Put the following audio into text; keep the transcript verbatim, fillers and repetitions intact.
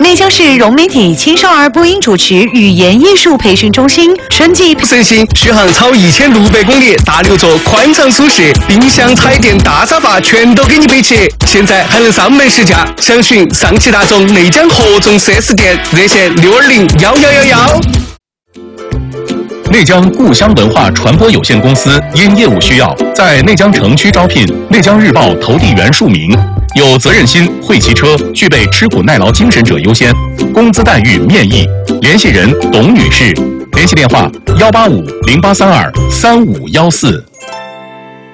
内江市融媒体青少儿播音主持语言艺术培训中心春季省心续航超一千六百公里，大六座宽敞舒适，冰箱、彩电、大沙发全都给你备齐。现在还能上门试驾，详询上汽大众内江合众 四 S 店，热线六二零幺幺幺幺。 内江故乡文化传播有限公司因业务需要，在内江城区招聘内江日报投递员数名，有责任心、会骑车、具备吃苦耐劳精神者优先，工资待遇面议。联系人董女士，联系电话幺八五零八三二三五幺四。